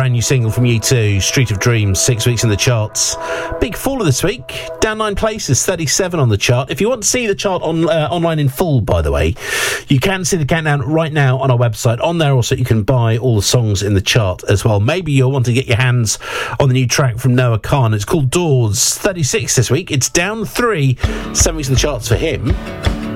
brand new single from U2, Street of Dreams, 6 weeks in the charts. Big faller this week, down 9 places, 37 on the chart. If you want to see the chart online in full, by the way, you can see the countdown right now on our website. On there also you can buy all the songs in the chart as well. Maybe you'll want to get your hands on the new track from Noah Kahan. It's called Doors, 36 this week. It's down 3, 7 weeks in the charts for him.